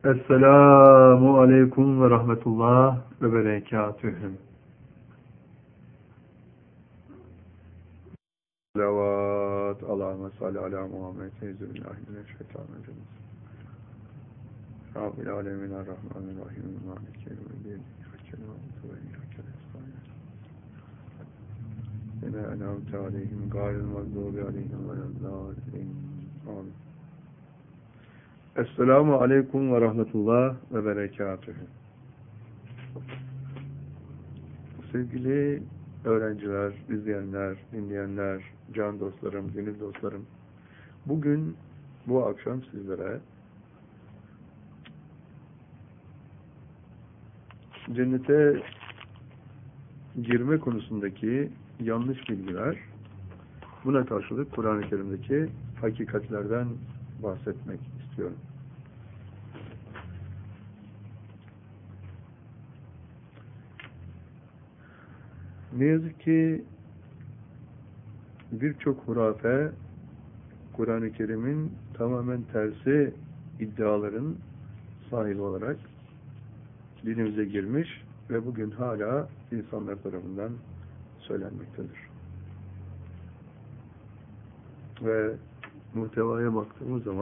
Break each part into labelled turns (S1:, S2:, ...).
S1: Esselamu aleyküm ve rahmetullah ve berekatühü. Salavat, Allahümme salli ala Muhammed, Euzubillahimineşşeytanirracim. Rabbil alemin, Rahmanirrahim, Maliki yevmiddin, İyyâke na'budu ve İyyâke nestaîn. Ve en'amte aleyhim gâyril mağdûbi aleyhim veleddâllîn. Amin. Esselamu aleyküm ve rahmetullah ve berekatühü. Sevgili öğrenciler, izleyenler, dinleyenler, can dostlarım, gönül dostlarım, bugün, bu akşam sizlere cennete girme konusundaki yanlış bilgiler, buna karşılık Kur'an-ı Kerim'deki hakikatlerden bahsetmek istiyorum. Ne yazık ki birçok hurafe, Kur'an-ı Kerim'in tamamen tersi iddiaların sahibi olarak dinimize girmiş ve bugün hala insanlar tarafından söylenmektedir. Ve muhtevaya baktığımız zaman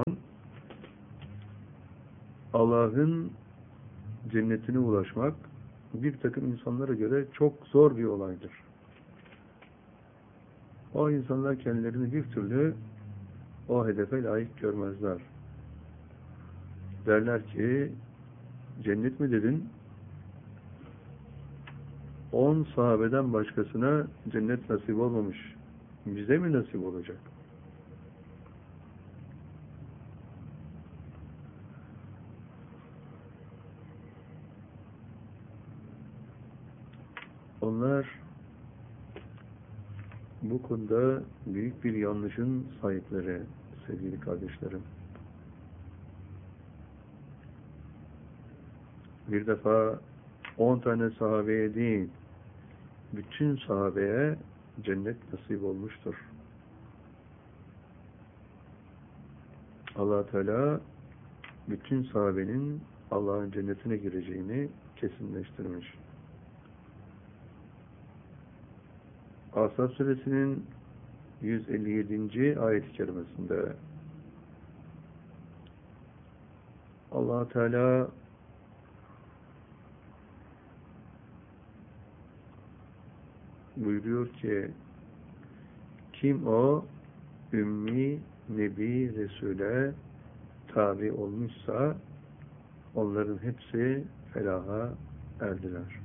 S1: Allah'ın cennetine ulaşmak bir takım insanlara göre çok zor bir olaydır. O insanlar kendilerini bir türlü o hedefe layık görmezler. Derler ki, cennet mi dedin? 10 sahabeden başkasına cennet nasip olmamış. Bize mi nasip olacak? Onlar bu konuda büyük bir yanlışın sahipleri sevgili kardeşlerim. Bir defa 10 tane sahabeye değil, bütün sahabeye cennet nasip olmuştur. Allah Teala bütün sahabenin Allah'ın cennetine gireceğini kesinleştirmiş. Ashab Suresinin 157. ayet-i kerimesinde Allah Teala buyuruyor ki, kim o ümmi Nebi Resul'e tabi olmuşsa onların hepsi felaha erdiler.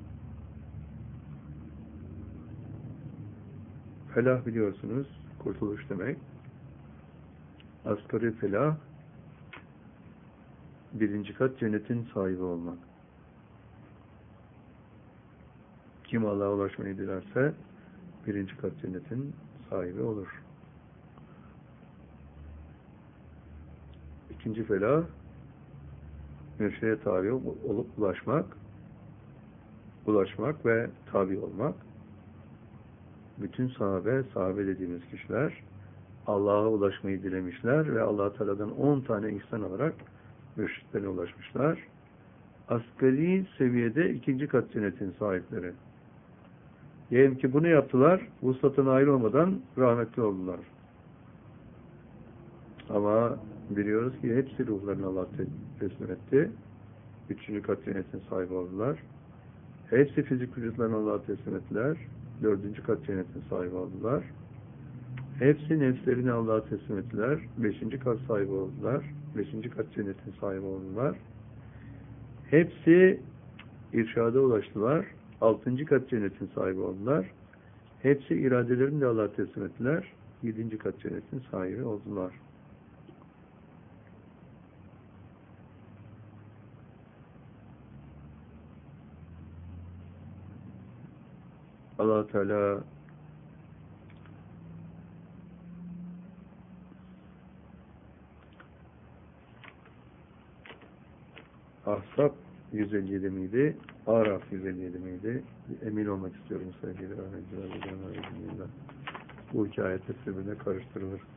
S1: Felah biliyorsunuz, kurtuluş demek. Asgari felah, birinci kat cennetin sahibi olmak. Kim Allah'a ulaşmayı dilerse, birinci kat cennetin sahibi olur. İkinci felah, mürşide tabi olup ulaşmak ve tabi olmak. Bütün sahabe dediğimiz kişiler Allah'a ulaşmayı dilemişler ve Allah Teala'dan 10 tane ihsan alarak mürşitlerine ulaşmışlar. Asgari seviyede ikinci kat cennetin sahipleri. Diyelim ki bunu yaptılar, vuslatına nail olmadan rahmetli oldular. Ama biliyoruz ki hepsi ruhlarını Allah teslim etti. Üçüncü kat cennetin sahibi oldular. Hepsi fizik vücutlarını Allah'a teslim ettiler. Dördüncü kat cennetin sahibi oldular. Hepsi nefslerini Allah'a teslim ettiler. Beşinci kat sahibi oldular. Beşinci kat cennetin sahibi oldular. Hepsi irşada ulaştılar. Altıncı kat cennetin sahibi oldular. Hepsi iradelerini de Allah'a teslim ettiler. Yedinci kat cennetin sahibi oldular. Allah Teala Ahzab 157 miydi? Araf 157 miydi? Emin olmak istiyorum sevgili öğrenciler. Bu iki ayet birbirine karıştırılır.